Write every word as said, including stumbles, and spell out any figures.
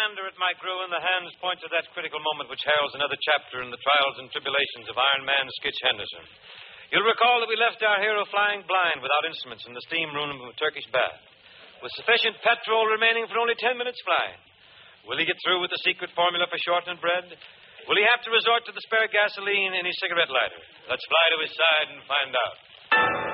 Commander at my crew, and the hands point to that critical moment which heralds another chapter in the trials and tribulations of Iron Man Skitch Henderson. You'll recall that we left our hero flying blind without instruments in the steam room of a Turkish bath, with sufficient petrol remaining for only ten minutes flying. Will he get through with the secret formula for shortened bread? Will he have to resort to the spare gasoline in his cigarette lighter? Let's fly to his side and find out.